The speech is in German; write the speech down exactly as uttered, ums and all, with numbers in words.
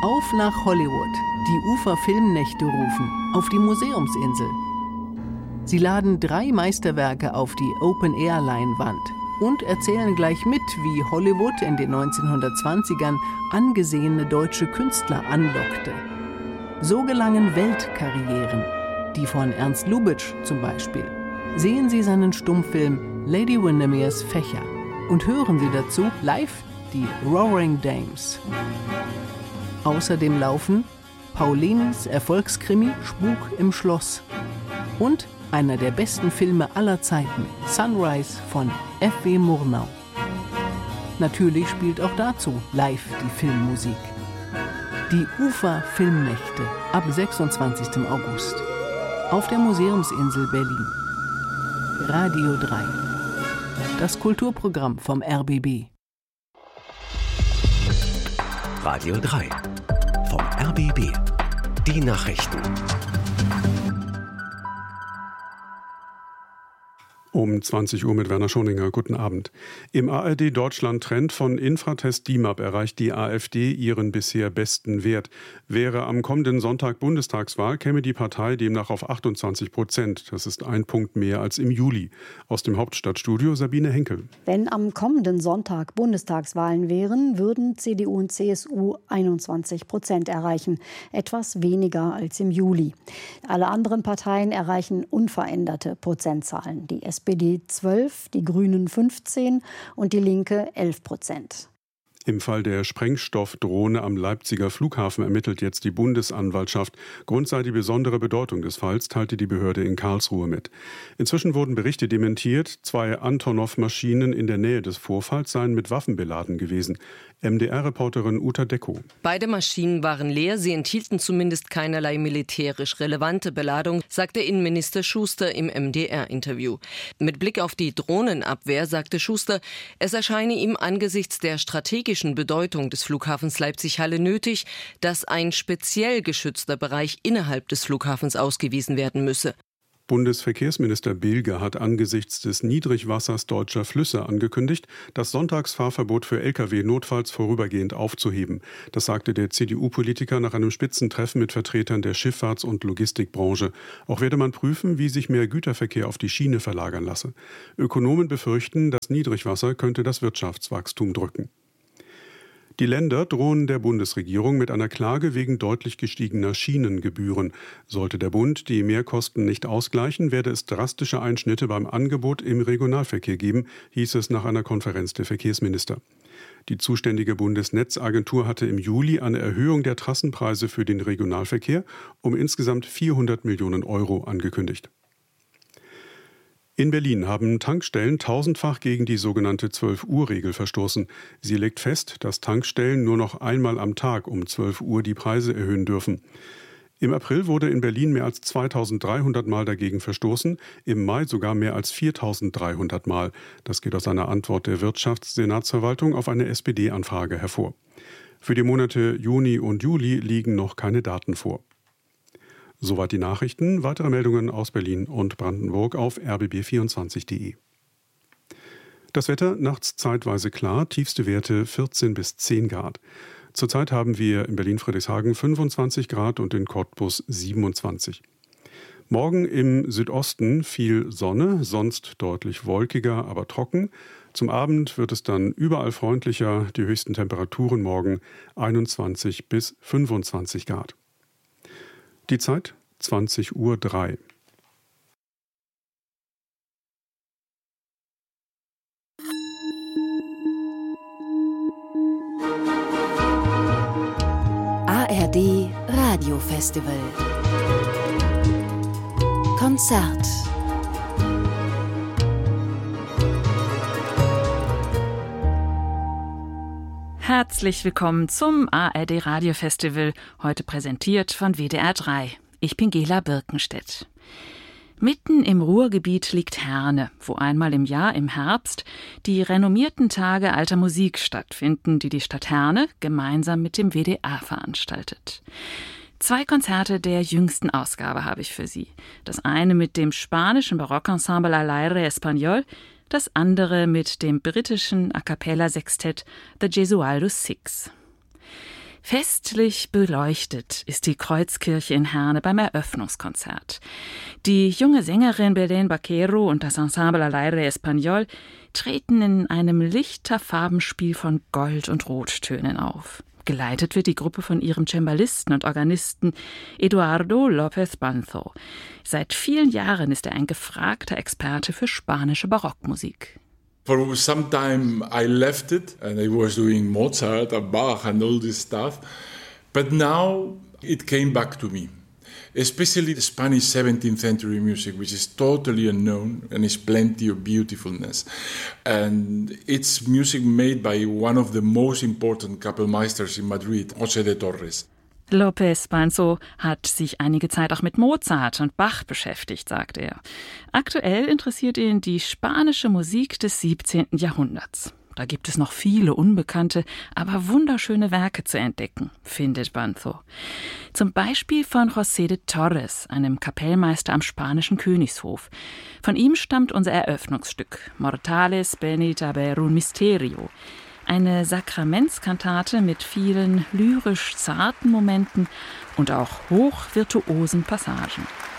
Auf nach Hollywood. Die Ufer-Filmnächte rufen. Auf die Museumsinsel. Sie laden drei Meisterwerke auf die Open-Air-Leinwand und erzählen gleich mit, wie Hollywood in den neunzehnhundertzwanzigern angesehene deutsche Künstler anlockte. So gelangen Weltkarrieren, die von Ernst Lubitsch zum Beispiel. Sehen Sie seinen Stummfilm Lady Windermere's Fächer und hören Sie dazu live die Roaring Dames. Außerdem laufen Paulinis Erfolgskrimi Spuk im Schloss und einer der besten Filme aller Zeiten, Sunrise von F W Murnau. Natürlich spielt auch dazu live die Filmmusik. Die Ufer-Filmnächte ab sechsundzwanzigsten August auf der Museumsinsel Berlin. Radio drei. Das Kulturprogramm vom R B B. Radio drei. Vom R B B. Die Nachrichten. Um zwanzig Uhr mit Werner Schoninger. Guten Abend. Im A R D-Deutschland-Trend von Infratest D I M A P erreicht die AfD ihren bisher besten Wert. Wäre am kommenden Sonntag Bundestagswahl, käme die Partei demnach auf achtundzwanzig Prozent. Das ist ein Punkt mehr als im Juli. Aus dem Hauptstadtstudio Sabine Henkel. Wenn am kommenden Sonntag Bundestagswahlen wären, würden C D U und C S U einundzwanzig Prozent erreichen. Etwas weniger als im Juli. Alle anderen Parteien erreichen unveränderte Prozentzahlen. Die S P D zwölf, die Grünen fünfzehn und die Linke elf Prozent. Im Fall der Sprengstoffdrohne am Leipziger Flughafen ermittelt jetzt die Bundesanwaltschaft. Grund sei die besondere Bedeutung des Falls, teilte die Behörde in Karlsruhe mit. Inzwischen wurden Berichte dementiert, zwei Antonov-Maschinen in der Nähe des Vorfalls seien mit Waffen beladen gewesen. M D R-Reporterin Uta Decko. Beide Maschinen waren leer, sie enthielten zumindest keinerlei militärisch relevante Beladung, sagte Innenminister Schuster im M D R-Interview. Mit Blick auf die Drohnenabwehr sagte Schuster, es erscheine ihm angesichts der strategischen Bedeutung des Flughafens Leipzig-Halle nötig, dass ein speziell geschützter Bereich innerhalb des Flughafens ausgewiesen werden müsse. Bundesverkehrsminister Bilger hat angesichts des Niedrigwassers deutscher Flüsse angekündigt, das Sonntagsfahrverbot für L K W notfalls vorübergehend aufzuheben. Das sagte der C D U-Politiker nach einem Spitzentreffen mit Vertretern der Schifffahrts- und Logistikbranche. Auch werde man prüfen, wie sich mehr Güterverkehr auf die Schiene verlagern lasse. Ökonomen befürchten, das Niedrigwasser könnte das Wirtschaftswachstum drücken. Die Länder drohen der Bundesregierung mit einer Klage wegen deutlich gestiegener Schienengebühren. Sollte der Bund die Mehrkosten nicht ausgleichen, werde es drastische Einschnitte beim Angebot im Regionalverkehr geben, hieß es nach einer Konferenz der Verkehrsminister. Die zuständige Bundesnetzagentur hatte im Juli eine Erhöhung der Trassenpreise für den Regionalverkehr um insgesamt vierhundert Millionen Euro angekündigt. In Berlin haben Tankstellen tausendfach gegen die sogenannte zwölf-Uhr-Regel verstoßen. Sie legt fest, dass Tankstellen nur noch einmal am Tag um zwölf Uhr die Preise erhöhen dürfen. Im April wurde in Berlin mehr als zweitausenddreihundert Mal dagegen verstoßen, im Mai sogar mehr als viertausenddreihundert Mal. Das geht aus einer Antwort der Wirtschaftssenatsverwaltung auf eine S P D-Anfrage hervor. Für die Monate Juni und Juli liegen noch keine Daten vor. Soweit die Nachrichten. Weitere Meldungen aus Berlin und Brandenburg auf r b b vierundzwanzig punkt d e. Das Wetter nachts zeitweise klar, tiefste Werte vierzehn bis zehn Grad. Zurzeit haben wir in Berlin-Friedrichshagen fünfundzwanzig Grad und in Cottbus siebenundzwanzig. Morgen im Südosten viel Sonne, sonst deutlich wolkiger, aber trocken. Zum Abend wird es dann überall freundlicher, die höchsten Temperaturen morgen einundzwanzig bis fünfundzwanzig Grad. Die Zeit zwanzig Uhr drei. A R D Radio Festival Konzert. Herzlich willkommen zum A R D Radio Festival, heute präsentiert von W D R drei. Ich bin Gela Birkenstedt. Mitten im Ruhrgebiet liegt Herne, wo einmal im Jahr im Herbst die renommierten Tage alter Musik stattfinden, die die Stadt Herne gemeinsam mit dem W D R veranstaltet. Zwei Konzerte der jüngsten Ausgabe habe ich für Sie. Das eine mit dem spanischen Barockensemble Al Aire Español, das andere mit dem britischen A-Cappella-Sextett The Gesualdo Six. Festlich beleuchtet ist die Kreuzkirche in Herne beim Eröffnungskonzert. Die junge Sängerin Belén Vaquero und das Ensemble Al Aire Español treten in einem Lichterfarbenspiel von Gold- und Rottönen auf. Geleitet wird die Gruppe von ihrem Cembalisten und Organisten Eduardo López Banzo. Seit vielen Jahren ist er ein gefragter Experte für spanische Barockmusik. For some time I left it and I was doing Mozart and Bach and all this stuff. But now it came back to me. Especially the Spanish seventeenth century music, which is totally unknown and is plenty of beautifulness. And it's music made by one of the most important Kapellmeisters in Madrid, José de Torres. López Banzo hat sich einige Zeit auch mit Mozart und Bach beschäftigt, sagt er. Aktuell interessiert ihn die spanische Musik des siebzehnten Jahrhunderts. Da gibt es noch viele unbekannte, aber wunderschöne Werke zu entdecken, findet Banzo. Zum Beispiel von José de Torres, einem Kapellmeister am spanischen Königshof. Von ihm stammt unser Eröffnungsstück, Mortales venit a ver un misterio. Eine Sakramentskantate mit vielen lyrisch zarten Momenten und auch hochvirtuosen Passagen.